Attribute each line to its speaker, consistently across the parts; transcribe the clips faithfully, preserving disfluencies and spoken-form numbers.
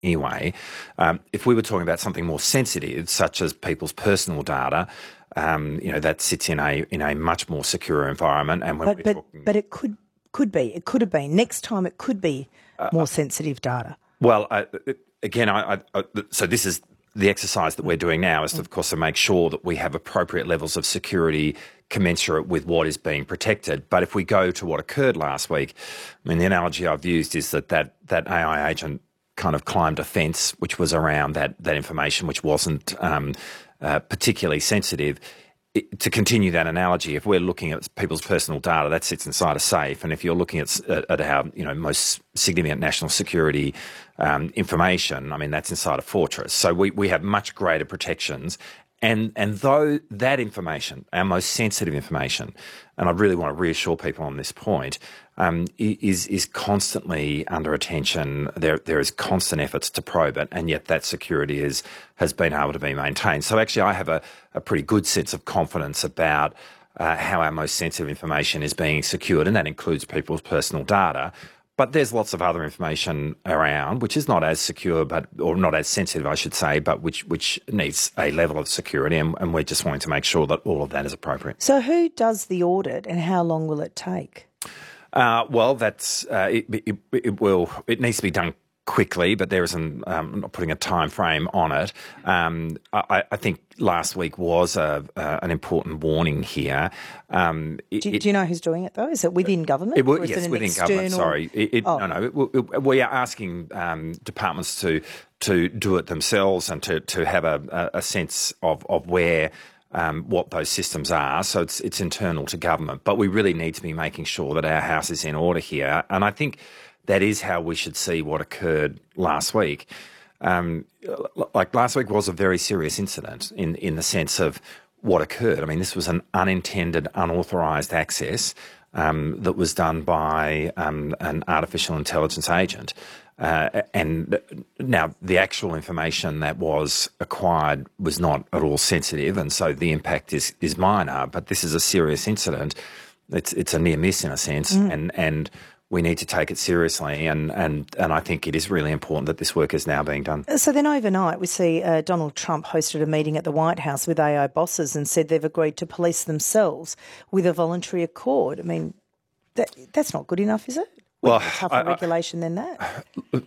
Speaker 1: anyway. Um, if we were talking about something more sensitive, such as people's personal data, um, you know, that sits in a in a much more secure environment. And when
Speaker 2: but
Speaker 1: we're
Speaker 2: but,
Speaker 1: talking,
Speaker 2: but it could could be, it could have been. Next time it could be more uh, sensitive data.
Speaker 1: Well, uh, again, I, I, I, so this is the exercise that we're doing now is, to, of course, to make sure that we have appropriate levels of security commensurate with what is being protected. But if we go to what occurred last week, I mean, the analogy I've used is that that, that A I agent kind of climbed a fence, which was around that, that information, which wasn't um, uh, particularly sensitive. It, to continue that analogy, if we're looking at people's personal data, that sits inside a safe, and if you're looking at, at our, you know, most significant national security um, information, I mean, that's inside a fortress. So we, we have much greater protections, and and though that information, our most sensitive information, and I really want to reassure people on this point, um, is is constantly under attention. There there is constant efforts to probe it, and yet that security is has been able to be maintained. So actually, I have a, a pretty good sense of confidence about uh, how our most sensitive information is being secured, and that includes people's personal data. But there's lots of other information around which is not as secure, but or not as sensitive, I should say, but which which needs a level of security, and, and we're just wanting to make sure that all of that is appropriate.
Speaker 2: So who does the audit, and how long will it take?
Speaker 1: Uh, well, that's uh, it, it, it will. It needs to be done quickly, but there isn't. Um, I'm not putting a time frame on it. Um, I, I think last week was a, uh, an important warning here. Um, it,
Speaker 2: do, do you know who's doing it though? Is it within government?
Speaker 1: It,
Speaker 2: or is
Speaker 1: yes,
Speaker 2: it an
Speaker 1: within
Speaker 2: external...
Speaker 1: government. Sorry, it, it,
Speaker 2: oh.
Speaker 1: no, no. It, we are asking um, departments to to do it themselves and to to have a, a sense of of where. Um, what those systems are, so it's it's internal to government. But we really need to be making sure that our house is in order here, and I think that is how we should see what occurred last week. Um, like last week was a very serious incident in in the sense of what occurred. I mean, this was an unintended, unauthorised access um, that was done by um, an artificial intelligence agent. Uh, and now the actual information that was acquired was not at all sensitive, and so the impact is, is minor. But this is a serious incident. It's it's a near miss in a sense, mm. and and we need to take it seriously. And, and and I think it is really important that this work is now being done.
Speaker 2: So then overnight we see uh, Donald Trump hosted a meeting at the White House with A I bosses and said they've agreed to police themselves with a voluntary accord. I mean, that that's not good enough, is it? Well, tougher I, regulation than that.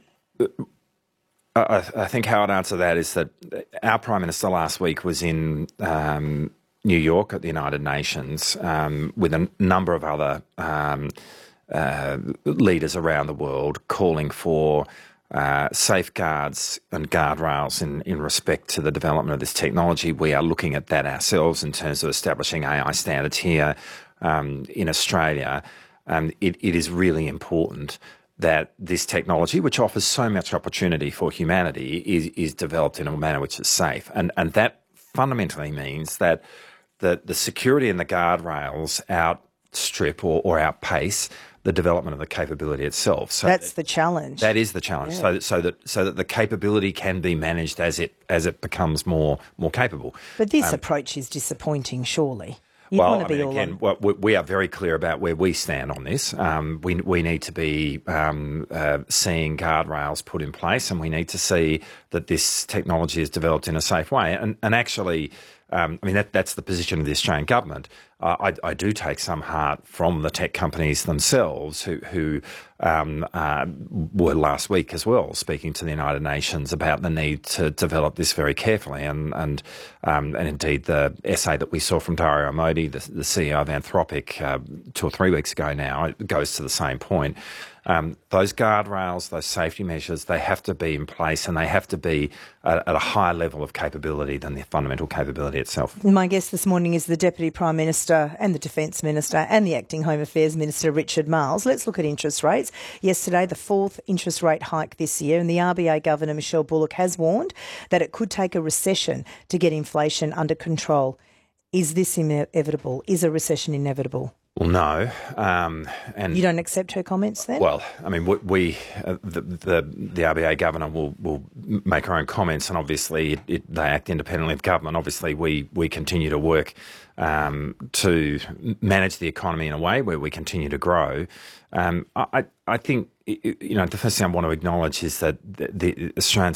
Speaker 1: I, I think how I'd answer that is that our Prime Minister last week was in um, New York at the United Nations um, with a number of other um, uh, leaders around the world calling for uh, safeguards and guardrails in, in respect to the development of this technology. We are looking at that ourselves in terms of establishing A I standards here um, in Australia. Um, it, it is really important that this technology, which offers so much opportunity for humanity, is, is developed in a manner which is safe. And, and that fundamentally means that the, the security and the guardrails outstrip or, or outpace the development of the capability itself. So
Speaker 2: that's
Speaker 1: that,
Speaker 2: the challenge.
Speaker 1: That is the challenge. Yeah. So that so that so that the capability can be managed as it as it becomes more more capable.
Speaker 2: But this um, approach is disappointing, surely.
Speaker 1: You'd well, I mean, again, well, we are very clear about where we stand on this. Um, we we need to be um, uh, seeing guardrails put in place, and we need to see that this technology is developed in a safe way. And, and actually, um, I mean, that, that's the position of the Australian government. Uh, I, I do take some heart from the tech companies themselves who, who um, uh, were last week as well speaking to the United Nations about the need to develop this very carefully. And and um, and indeed, the essay that we saw from Dario Amodi, the, the C E O of Anthropic, uh, two or three weeks ago now, it goes to the same point. Um, those guardrails, those safety measures, they have to be in place, and they have to be at, at a higher level of capability than the fundamental capability itself.
Speaker 2: My guest this morning is the Deputy Prime Minister and the Defence Minister and the Acting Home Affairs Minister, Richard Marles. Let's look at interest rates. Yesterday, the fourth interest rate hike this year, and the R B A Governor, Michelle Bullock, has warned that it could take a recession to get inflation under control. Is this inevitable? Is a recession inevitable?
Speaker 1: Well, no. Um, and
Speaker 2: You don't accept her comments then?
Speaker 1: Well, I mean, we, we uh, the, the the R B A governor will, will make her own comments, and obviously it, it, they act independently of government. Obviously, we we continue to work um, to manage the economy in a way where we continue to grow. Um, I I think you know the first thing I want to acknowledge is that the, the Australian